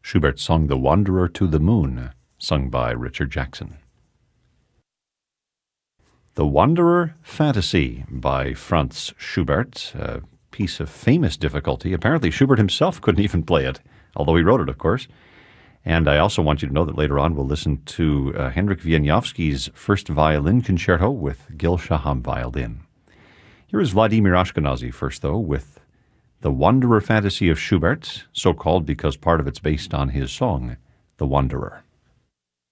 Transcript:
Schubert's song The Wanderer to the Moon, sung by Richard Jackson. The Wanderer Fantasy by Franz Schubert, a piece of famous difficulty. Apparently Schubert himself couldn't even play it, although he wrote it, of course. And I also want you to know that later on we'll listen to Hendrik Wieniawski's First Violin Concerto with Gil Shaham violin. Here is Vladimir Ashkenazy first, though, with The Wanderer Fantasy of Schubert, so called because part of it's based on his song, The Wanderer.